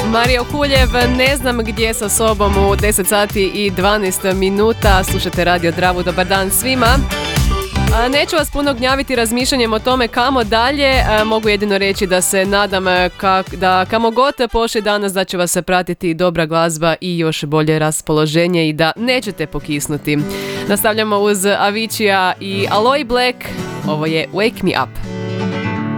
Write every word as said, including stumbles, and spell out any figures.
Mario Kuljev, ne znam gdje sa sobom u deset sati i dvanaest minuta. Slušate Radio Dravu, dobar dan svima. Neću vas puno gnjaviti razmišljanjem o tome kamo dalje, mogu jedino reći da se nadam kak, da kamo god pošli danas da će vas pratiti dobra glazba i još bolje raspoloženje i da nećete pokisnuti. Nastavljamo uz Avicii i Aloe Black, ovo je Wake Me Up.